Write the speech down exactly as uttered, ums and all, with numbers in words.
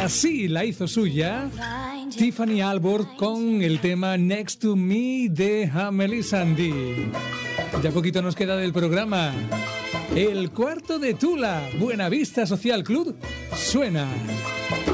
Así la hizo suya Tiffany Albor con el tema Next to Me de Hamel y Sandy. Ya poquito nos queda del programa. El cuarto de Tula, Buenavista Social Club, suena.